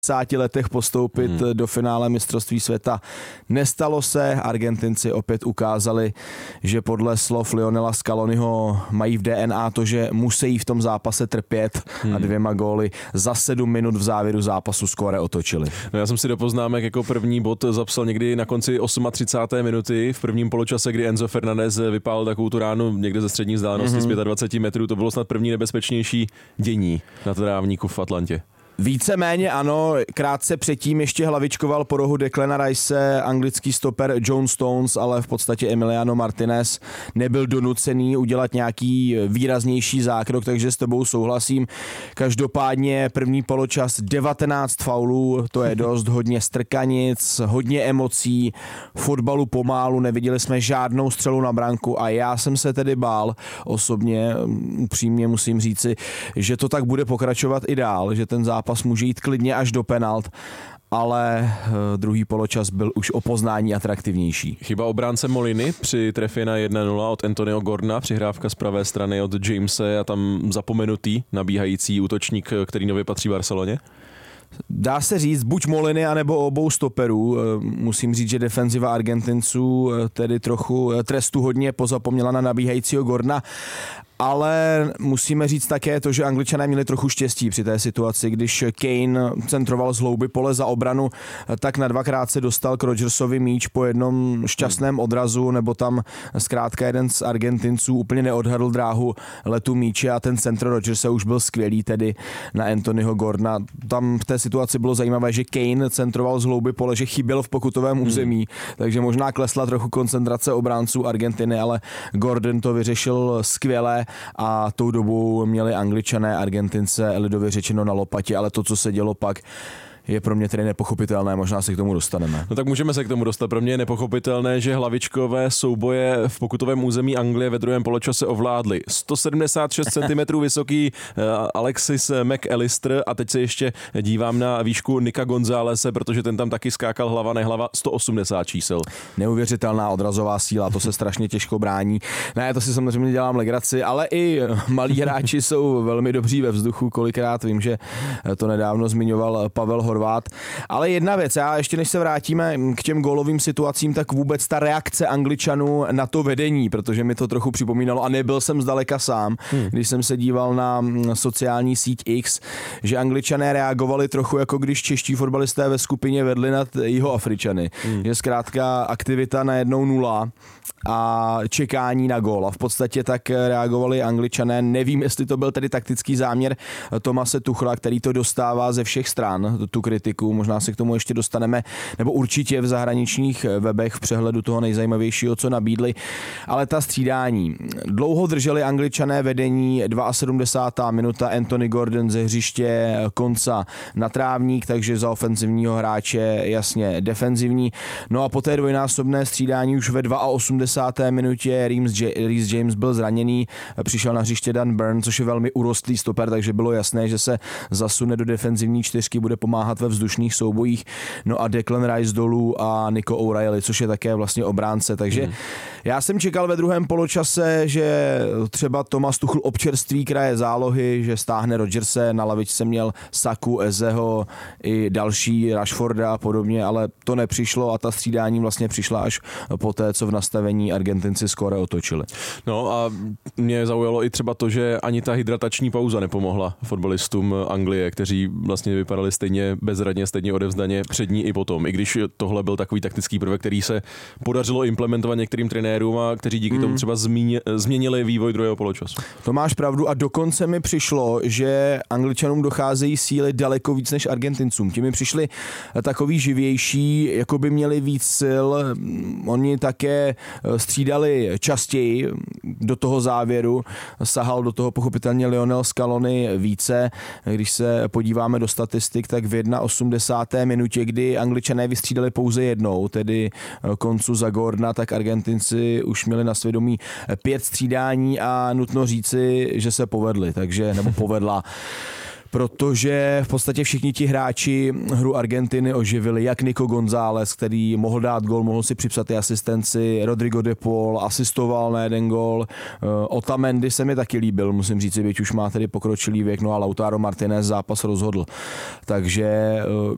50 letech postoupit do finále mistrovství světa. Nestalo se, Argentinci opět ukázali, že podle slov Lionela Scaloniho mají v DNA to, že musí v tom zápase trpět a 2 góly za 7 minut v závěru zápasu skóre otočili. No, já jsem si do poznámek jako první bod zapsal někdy na konci 38. minuty v prvním poločase, kdy Enzo Fernández vypálil takovou tu ránu někde ze střední vzdálenosti z 25 metrů. To bylo snad první nebezpečnější dění na trávníku v Atlantě. Víceméně ano, krátce předtím ještě hlavičkoval po rohu Declana Rice anglický stoper John Stones, ale v podstatě Emiliano Martinez nebyl donucený udělat nějaký výraznější zákrok, takže s tebou souhlasím. Každopádně první poločas 19 faulů, to je dost, hodně strkanic, hodně emocí, fotbalu pomálu, neviděli jsme žádnou střelu na branku a já jsem se tedy bál osobně, upřímně musím říci, že to tak bude pokračovat i dál, že ten zápas může jít klidně až do penalt, ale druhý poločas byl už o poznání atraktivnější. Chyba obránce Moliny při trefě na 1-0 od Antonio Gordona, přihrávka z pravé strany od Jamese a tam zapomenutý nabíhající útočník, který nově patří Barceloně? Dá se říct buď Moliny, anebo obou stoperů. Musím říct, že defenziva Argentinců tedy trochu trestu hodně pozapomněla na nabíhajícího Gordona, ale musíme říct také to, že Angličané měli trochu štěstí při té situaci, když Kane centroval z hlouby pole za obranu, tak na 2krát se dostal k Rodgersovi míč po jednom šťastném odrazu, nebo tam zkrátka jeden z Argentinců úplně neodhadl dráhu letu míče a ten centr Rodgersa už byl skvělý tedy na Anthonyho Gordona. Tam v té situaci bylo zajímavé, že Kane centroval z hlouby pole, že chyběl v pokutovém území, takže možná klesla trochu koncentrace obránců Argentiny, ale Gordon to vyřešil skvěle a tou dobou měli Angličané Argentince lidově řečeno na lopatě, ale to, co se dělo pak, je pro mě tedy nepochopitelné, možná se k tomu dostaneme. No tak můžeme se k tomu dostat. Pro mě je nepochopitelné, že hlavičkové souboje v pokutovém území Anglie ve druhém poločase ovládli. 176 cm vysoký Alexis McAllister a teď se ještě dívám na výšku Nika Gonzálese, protože ten tam taky skákal hlava nehlava, 180 čísel. Neuvěřitelná odrazová síla, to se strašně těžko brání. Ne, to si samozřejmě dělám legraci, ale i malí hráči jsou velmi dobří ve vzduchu, kolikrát vím, že to nedávno zmiňoval Pavel Horvát. Ale jedna věc, já ještě než se vrátíme k těm gólovým situacím, tak vůbec ta reakce Angličanů na to vedení, protože mi to trochu připomínalo a nebyl jsem zdaleka sám, když jsem se díval na sociální síť X, že Angličané reagovali trochu jako když čeští fotbalisté ve skupině vedli nad Jihoafričany. Že zkrátka aktivita na 1-0 a čekání na gól. A v podstatě tak reagovali Angličané. Nevím, jestli to byl tedy taktický záměr Thomase Tuchla, který to dostává ze všech stran, tu kritiku, možná se k tomu ještě dostaneme, nebo určitě v zahraničních webech v přehledu toho nejzajímavějšího, co nabídli. Ale ta střídání. Dlouho drželi Angličané vedení, 72. minuta, Anthony Gordon ze hřiště, Konca na trávník, takže za ofenzivního hráče jasně defenzivní. No a po té dvojnásobné střídání už ve 82. minutě Reece James byl zraněný, přišel na hřiště Dan Burn, což je velmi urostlý stoper, takže bylo jasné, že se zasune do defenzivní čtyřky, bude pomáhat ve vzdušných soubojích. No a Declan Rice dolů a Nico O'Reilly, což je také vlastně obránce, takže já jsem čekal ve druhém poločase, že třeba Thomas Tuchel občerství kraje zálohy, že stáhne Rodgerse, na lavičce měl Saku, Ezeho i další, Rashforda a podobně, ale to nepřišlo a ta střídání vlastně přišla až poté, co v nastavení Argentinci skóre otočili. No a mě zaujalo i třeba to, že ani ta hydratační pauza nepomohla fotbalistům Anglie, kteří vlastně vypadali stejně bezradně, stejně odevzdaně přední i potom. I když tohle byl takový taktický prvek, který se podařilo implementovat některým trenérům a kteří díky tomu třeba změnili vývoj druhého poločasu. To máš pravdu a dokonce mi přišlo, že Angličanům docházejí síly daleko víc než Argentincům. Ti mi přišli takový živější, jako by měli víc sil. Oni také střídali častěji do toho závěru. Sahal do toho pochopitelně Lionel Scaloni více. Když se podíváme do statistik, tak v 81. minutě, kdy Angličané vystřídali pouze jednou, tedy Koncu za Gordona, tak Argentinci už měli na svědomí 5 střídání a nutno říci, že se povedli, nebo povedla. Protože v podstatě všichni ti hráči hru Argentiny oživili, jak Nico González, který mohl dát gól, mohl si připsat i asistenci, Rodrigo de Paul asistoval na jeden gól, Otamendi se mi taky líbil, musím říct, byť už má tedy pokročilý věk, no a Lautaro Martinez zápas rozhodl. Takže